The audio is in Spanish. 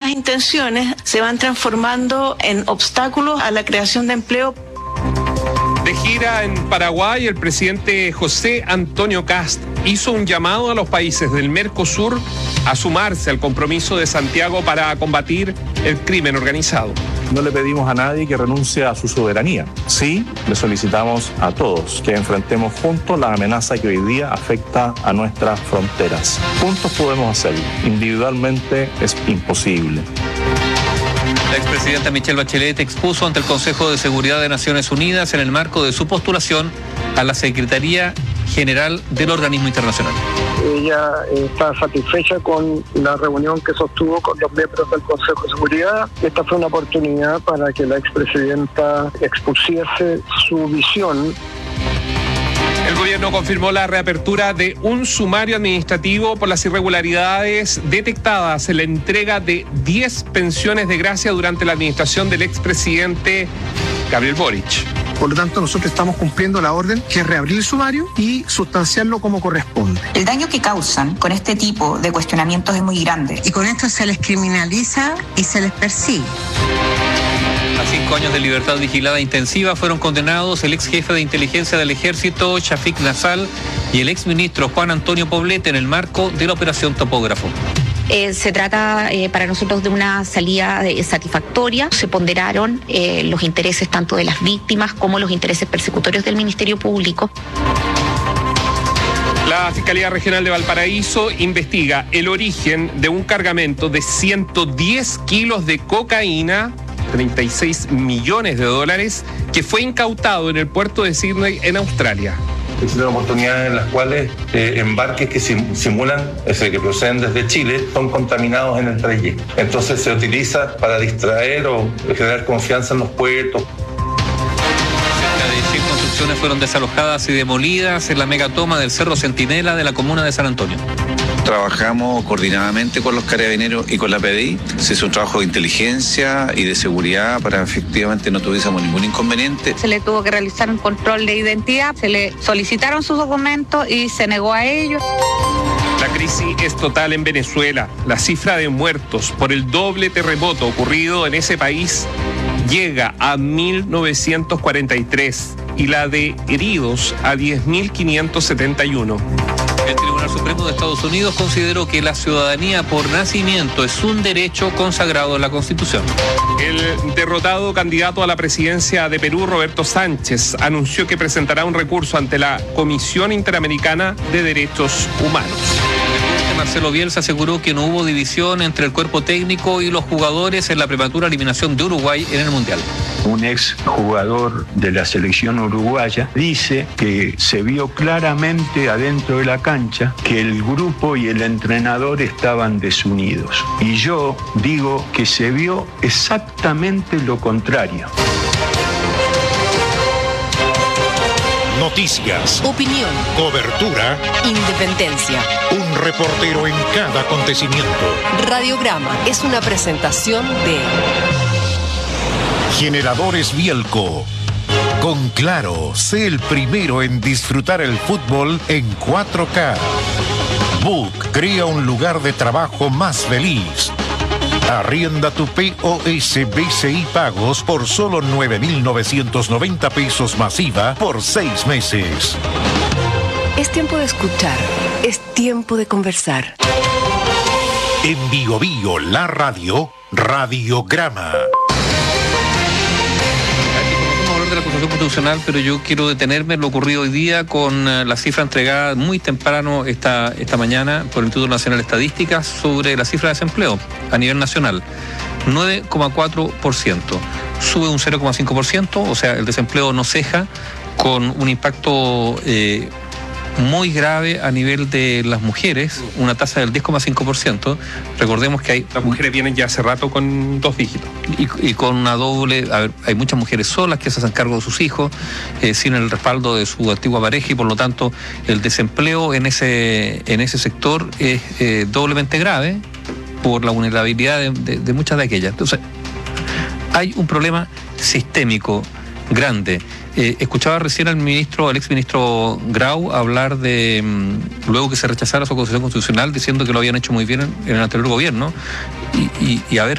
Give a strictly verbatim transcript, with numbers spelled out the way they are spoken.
buenas intenciones se van transformando en obstáculos a la creación de empleo. De gira en Paraguay, el presidente José Antonio Kast hizo un llamado a los países del Mercosur a sumarse al compromiso de Santiago para combatir el crimen organizado. No le pedimos a nadie que renuncie a su soberanía. Sí, le solicitamos a todos que enfrentemos juntos la amenaza que hoy día afecta a nuestras fronteras. Juntos podemos hacerlo. Individualmente es imposible. La expresidenta Michelle Bachelet expuso ante el Consejo de Seguridad de Naciones Unidas en el marco de su postulación a la Secretaría General del organismo internacional. Ella está satisfecha con la reunión que sostuvo con los miembros del Consejo de Seguridad. Esta fue una oportunidad para que la expresidenta expusiese su visión. El gobierno confirmó la reapertura de un sumario administrativo por las irregularidades detectadas en la entrega de diez pensiones de gracia durante la administración del expresidente Gabriel Boric. Por lo tanto, nosotros estamos cumpliendo la orden, que es reabrir el sumario y sustanciarlo como corresponde. El daño que causan con este tipo de cuestionamientos es muy grande. Y con esto se les criminaliza y se les persigue. A cinco años de libertad vigilada intensiva fueron condenados el ex jefe de inteligencia del ejército, Shafik Nassal, y el ex ministro Juan Antonio Poblete en el marco de la operación Topógrafo. Eh, se trata eh, para nosotros de una salida eh, satisfactoria. Se ponderaron eh, los intereses tanto de las víctimas como los intereses persecutorios del Ministerio Público. La Fiscalía Regional de Valparaíso investiga el origen de un cargamento de ciento diez kilos de cocaína, treinta y seis millones de dólares, que fue incautado en el puerto de Sydney, en Australia. Existen oportunidades en las cuales eh, embarques que sim- simulan, ese, que proceden desde Chile, son contaminados en el trayecto. Entonces se utiliza para distraer o generar confianza en los puertos. Cerca de cien construcciones fueron desalojadas y demolidas en la megatoma del Cerro Centinela de la comuna de San Antonio. Trabajamos coordinadamente con los carabineros y con la P D I. Se hizo un trabajo de inteligencia y de seguridad para efectivamente no tuviésemos ningún inconveniente. Se le tuvo que realizar un control de identidad, se le solicitaron sus documentos y se negó a ellos. La crisis es total en Venezuela. La cifra de muertos por el doble terremoto ocurrido en ese país llega a mil novecientos cuarenta y tres y la de heridos a diez mil quinientos setenta y uno. El Tribunal Supremo de Estados Unidos consideró que la ciudadanía por nacimiento es un derecho consagrado en la Constitución. El derrotado candidato a la presidencia de Perú, Roberto Sánchez, anunció que presentará un recurso ante la Comisión Interamericana de Derechos Humanos. Marcelo Bielsa aseguró que no hubo división entre el cuerpo técnico y los jugadores en la prematura eliminación de Uruguay en el Mundial. Un ex jugador de la selección uruguaya dice que se vio claramente adentro de la cancha que el grupo y el entrenador estaban desunidos. Y yo digo que se vio exactamente lo contrario. Noticias, opinión, cobertura, independencia. Un reportero en cada acontecimiento. Radiograma es una presentación de Generadores Bielco. Con Claro, sé el primero en disfrutar el fútbol en cuatro K. Book crea un lugar de trabajo más feliz. Arrienda tu P O S B C I Pagos por solo nueve mil novecientos noventa pesos masiva por seis meses. Es tiempo de escuchar, es tiempo de conversar. En Bio Bio, la radio, Radiograma. De la acusación constitucional, pero yo quiero detenerme en lo ocurrido hoy día con uh, la cifra entregada muy temprano esta, esta mañana por el Instituto Nacional de Estadística sobre la cifra de desempleo a nivel nacional. nueve coma cuatro por ciento. Sube un cero coma cinco por ciento, o sea, el desempleo no ceja, con un impacto eh, muy grave a nivel de las mujeres, una tasa del diez coma cinco por ciento. Recordemos que hay... Las mujeres vienen ya hace rato con dos dígitos. Y, y con una doble... A ver, hay muchas mujeres solas que se hacen cargo de sus hijos, eh, sin el respaldo de su antigua pareja, y por lo tanto el desempleo en ese, en ese sector es eh, doblemente grave por la vulnerabilidad de, de, de muchas de aquellas. Entonces, hay un problema sistémico grande. Eh, escuchaba recién al ministro, al exministro Grau hablar de, mmm, luego que se rechazara su acusación constitucional, diciendo que lo habían hecho muy bien en, en el anterior gobierno, y, y, y a ver